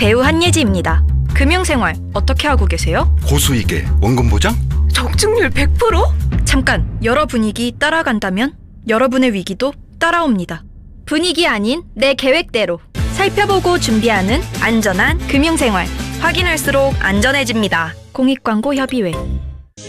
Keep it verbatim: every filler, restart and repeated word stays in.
배우 한예지입니다. 금융생활 어떻게 하고 계세요? 고수익에 원금 보장? 적중률 백 퍼센트? 잠깐, 여러 분위기 따라간다면 여러분의 위기도 따라옵니다. 분위기 아닌 내 계획대로 살펴보고 준비하는 안전한 금융생활. 확인할수록 안전해집니다. 공익광고 협의회.